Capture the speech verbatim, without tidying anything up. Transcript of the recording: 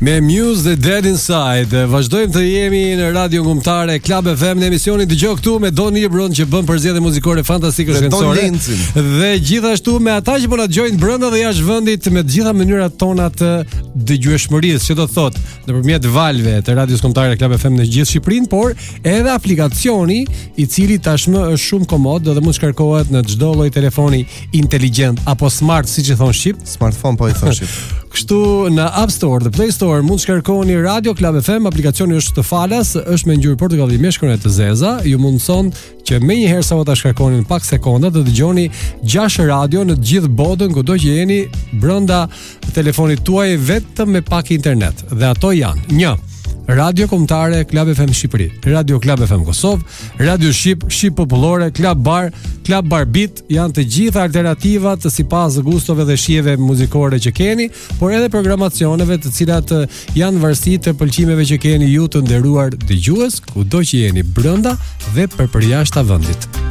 Me Muse dhe Dead Inside. Vazhdojmë të jemi në Radio Kombëtare Club F M në emisionin Dëgjoj këtu me Don Libron që bën përzgjedhje muzikore fantastike shkencore. Dhe gjithashtu me ata që po na dëgjojnë brenda dhe jashtë vendit me të gjitha mënyrat tona të dëgjueshmërisë, që do thotë nëpërmjet valve të Radios Kombëtare Club F M në gjithë Shqipërinë, por edhe aplikacioni i cili tashmë është shumë komod dhe mund shkarkohet në çdo lloj telefoni inteligjent apo smart, siç e thon shqip, smartphone po i thon shqip. Kështu në App Store dhe Play Store mund shkarkoni Radio Club F M, aplikacioni është të falas, është me ngjyrë portokalli me shkronjë të zeza, ju mundson që më një herë sa ta shkarkoni në pak sekonda të dëgjoni gjashtë radio në të gjithë botën kudo që jeni brenda telefonit tuaj vetëm me pak internet. Dhe ato janë: një Radio Kombëtare Club F M Shqipëri, Radio Club F M Kosovë, Radio Shqip, Shqip Popullore, Club Bar, Club Bar Beat, janë të gjitha alternativat sipas gustove dhe shijeve muzikore që keni, por edhe programacioneve të cilat janë varësi të pëlqimeve që keni ju të nderuar dëgjues, kudo që jeni brenda dhe përpërjashta vendit.